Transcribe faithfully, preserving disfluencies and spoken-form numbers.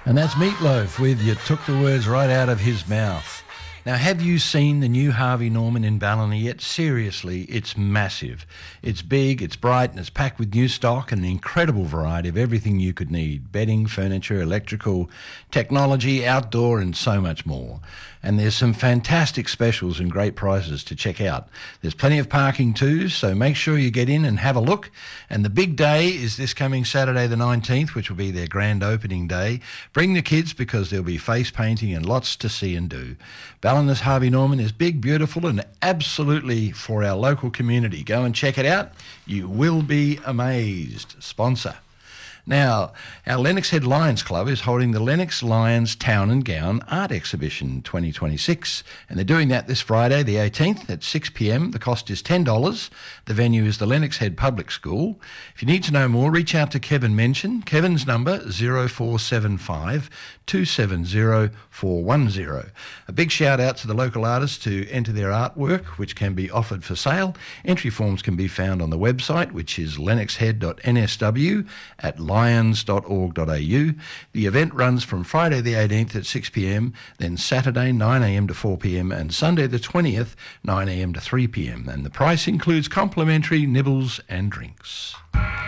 And that's Meatloaf with You Took the Words Right Out of His Mouth. Now, have you seen the new Harvey Norman in Ballina yet? Seriously, it's massive. It's big, it's bright, and it's packed with new stock and an incredible variety of everything you could need. Bedding, furniture, electrical, technology, outdoor, and so much more. And there's some fantastic specials and great prices to check out. There's plenty of parking too, so make sure you get in and have a look. And the big day is this coming Saturday the nineteenth, which will be their grand opening day. Bring the kids because there'll be face painting and lots to see and do. Ballina's Harvey Norman is big, beautiful, and absolutely for our local community. Go and check it out. You will be amazed. Sponsor. Now, our Lennox Head Lions Club is holding the Lennox Lions Town and Gown Art Exhibition twenty twenty-six, and they're doing that this Friday the eighteenth at six p m. The cost is ten dollars. The venue is the Lennox Head Public School. If you need to know more, reach out to Kevin Mention. Kevin's number zero four seven five, two seven zero, four one zero. A big shout out to the local artists to enter their artwork, which can be offered for sale. Entry forms can be found on the website, which is lennox head dot n s w at lions dot org dot a u. The event runs from Friday the eighteenth at six p m, then Saturday nine a m to four p m, and Sunday the twentieth nine a m to three p m. And the price includes complimentary nibbles and drinks.